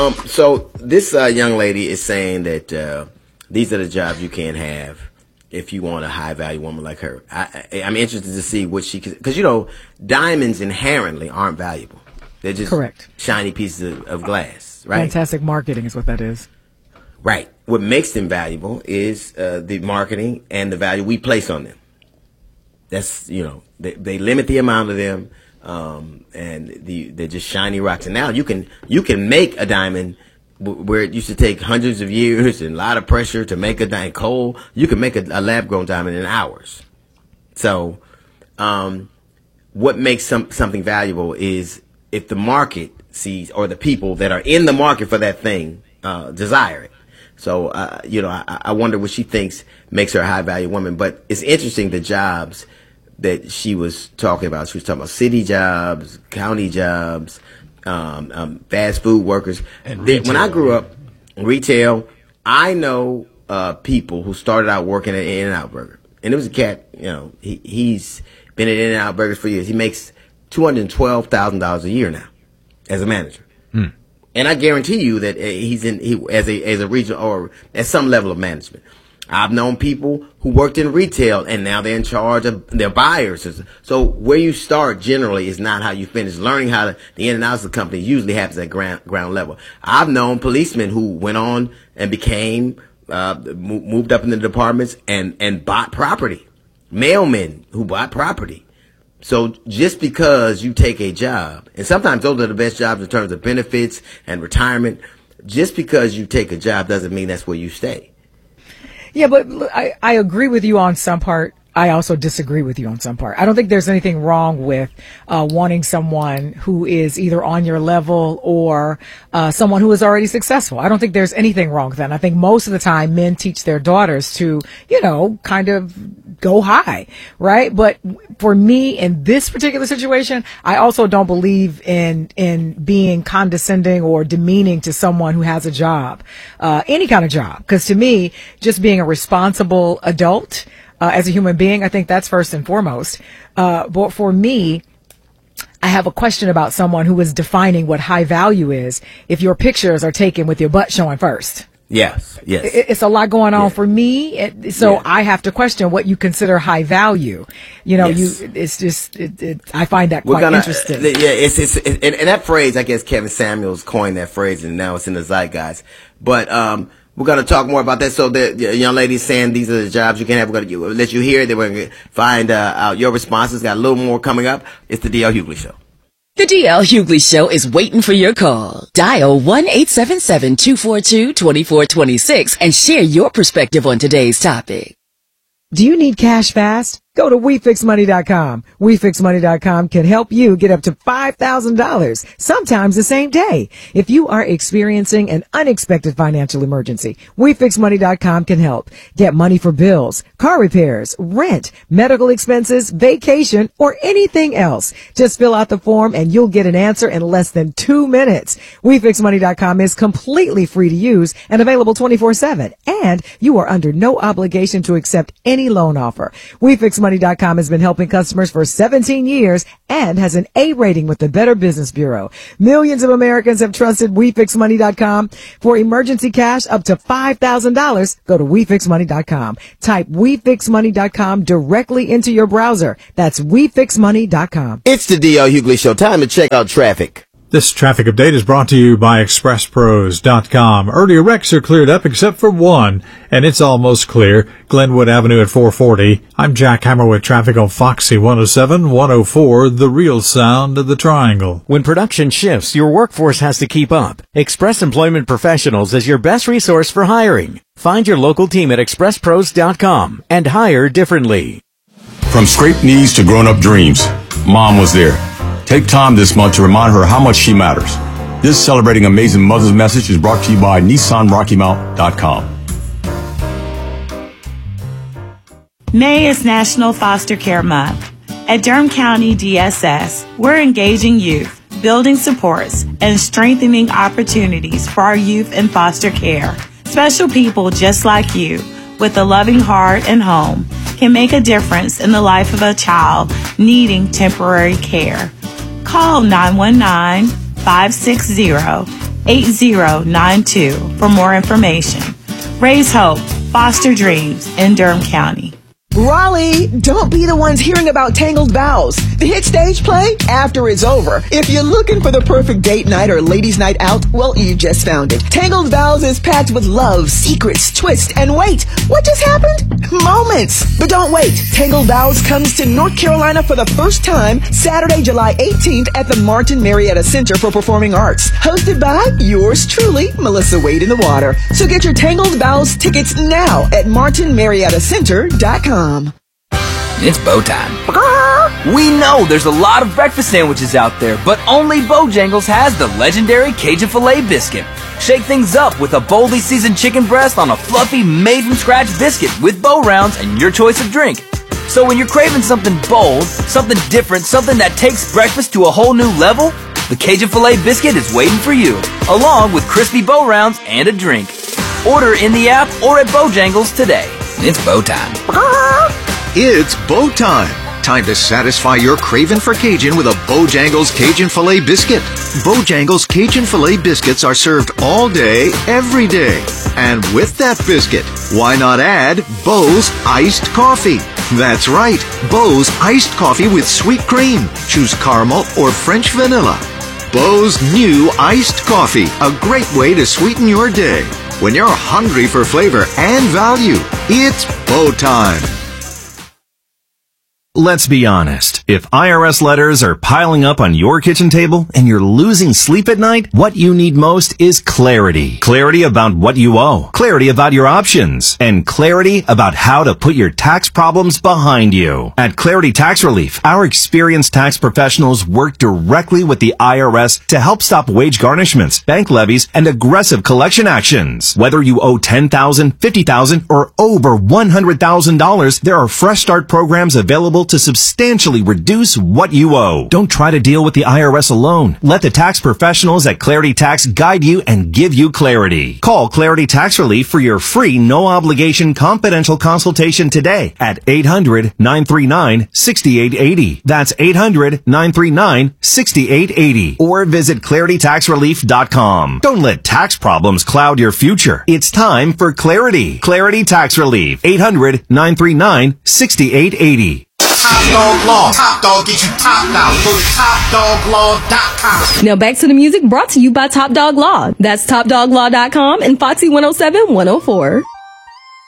So this young lady is saying that these are the jobs you can't have if you want a high value woman like her. I'm interested to see what she can, because diamonds inherently aren't valuable. They're just correct shiny pieces of glass, right? Fantastic marketing is what that is. Right. What makes them valuable is the marketing and the value we place on them. That's they limit the amount of them, and they're just shiny rocks. And now you can make a diamond where it used to take hundreds of years and a lot of pressure to make a diamond coal. You can make a lab grown diamond in hours. So, what makes something valuable is if the market sees, or the people that are in the market for that thing desire it. So, I wonder what she thinks makes her a high value woman. But it's interesting the jobs that she was talking about. She was talking about city jobs, county jobs, fast food workers. And retail, when I grew up, retail, I know people who started out working at In-N-Out Burger. And it was a cat, he's been at In-N-Out Burgers for years. He makes $212,000 a year now as a manager. And I guarantee you that he's as a regional or at some level of management. I've known people who worked in retail and now they're in charge of their buyers. So where you start generally is not how you finish. Learning how the in and outs of the company usually happens at ground level. I've known policemen who went on and became, moved up in the departments and bought property. Mailmen who bought property. So just because you take a job, and sometimes those are the best jobs in terms of benefits and retirement, just because you take a job doesn't mean that's where you stay. Yeah, but I agree with you on some part. I also disagree with you on some part. I don't think there's anything wrong with wanting someone who is either on your level or someone who is already successful. I don't think there's anything wrong with that. And I think most of the time men teach their daughters to, kind of go high, right? But for me in this particular situation, I also don't believe in being condescending or demeaning to someone who has a job, any kind of job. Because to me, just being a responsible adult, as a human being, I think that's first and foremost. But for me, I have a question about someone who is defining what high value is if your pictures are taken with your butt showing first. Yes. It's a lot going on for me. So I have to question what you consider high value. I find that quite interesting. And that phrase, I guess Kevin Samuels coined that phrase and now it's in the zeitgeist. But, we're going to talk more about that. So the young lady's saying these are the jobs you can have. We're going to let you hear it. Then we're going to find out your responses. Got a little more coming up. It's the D.L. Hughley Show. The D.L. Hughley Show is waiting for your call. Dial 1-877-242-2426 and share your perspective on today's topic. Do you need cash fast? Go to WeFixMoney.com. WeFixMoney.com can help you get up to $5,000, sometimes the same day. If you are experiencing an unexpected financial emergency, WeFixMoney.com can help. Get money for bills, car repairs, rent, medical expenses, vacation, or anything else. Just fill out the form and you'll get an answer in less than 2 minutes. WeFixMoney.com is completely free to use and available 24/7. And you are under no obligation to accept any loan offer. WeFixMoney.com has been helping customers for 17 years and has an A rating with the Better Business Bureau. Millions of Americans have trusted WeFixMoney.com for emergency cash up to $5,000. Go to WeFixMoney.com. Type WeFixMoney.com directly into your browser. That's WeFixMoney.com. It's the D.L. Hughley Show. Time to check out traffic. This traffic update is brought to you by ExpressPros.com. Earlier wrecks are cleared up except for one, and it's almost clear. Glenwood Avenue at 440. I'm Jack Hammer with traffic on Foxy 107, 104, the real sound of the triangle. When production shifts, your workforce has to keep up. Express Employment Professionals is your best resource for hiring. Find your local team at ExpressPros.com and hire differently. From scraped knees to grown-up dreams, Mom was there. Take time this month to remind her how much she matters. This Celebrating Amazing Mother's message is brought to you by NissanRockyMount.com. May is National Foster Care Month. At Durham County DSS, we're engaging youth, building supports, and strengthening opportunities for our youth in foster care. Special people just like you, with a loving heart and home, can make a difference in the life of a child needing temporary care. Call 919-560 8092 for more information. Raise hope, foster dreams in Durham County. Raleigh, don't be the ones hearing about Tangled Vows. The hit stage play after it's over. If you're looking for the perfect date night or ladies' night out, well, you just found it. Tangled Vows is packed with love, secrets, twists, and wait, what just happened? Moments. But don't wait. Tangled Vows comes to North Carolina for the first time Saturday, July 18th at the Martin Marietta Center for Performing Arts. Hosted by yours truly, Melissa Wade in the Water. So get your Tangled Vows tickets now at martinmarietta.center.com. It's bow time. We know there's a lot of breakfast sandwiches out there, but only Bojangles has the legendary Cajun Filet Biscuit. Shake things up with a boldly seasoned chicken breast on a fluffy, made-from-scratch biscuit with bow rounds and your choice of drink. So when you're craving something bold, something different, something that takes breakfast to a whole new level, the Cajun Filet Biscuit is waiting for you, along with crispy bow rounds and a drink. Order in the app or at Bojangles today. It's bow time. It's bow time. Time to satisfy your craving for Cajun with a Bojangles Cajun Filet Biscuit. Bojangles Cajun Filet Biscuits are served all day, every day. And with that biscuit, why not add Bo's Iced Coffee? That's right, Bo's Iced Coffee with sweet cream. Choose caramel or French vanilla. Bo's new Iced Coffee, a great way to sweeten your day. When you're hungry for flavor and value, it's Bow time. Let's be honest. If IRS letters are piling up on your kitchen table and you're losing sleep at night, what you need most is clarity. Clarity about what you owe. Clarity about your options. And clarity about how to put your tax problems behind you. At Clarity Tax Relief, our experienced tax professionals work directly with the IRS to help stop wage garnishments, bank levies, and aggressive collection actions. Whether you owe $10,000, $50,000, or over $100,000, there are Fresh Start programs available to substantially reduce what you owe. Don't try to deal with the IRS alone. Let the tax professionals at Clarity Tax guide you and give you clarity. Call Clarity Tax Relief for your free, no-obligation, confidential consultation today at 800-939-6880. That's 800-939-6880. Or visit ClarityTaxRelief.com. Don't let tax problems cloud your future. It's time for clarity. Clarity Tax Relief. 800-939-6880. Top Dog Law. Top Dog get you top dollar. Go to TopDogLaw.com. Now back to the music brought to you by Top Dog Law. That's TopDogLaw.com and Foxy 107 104.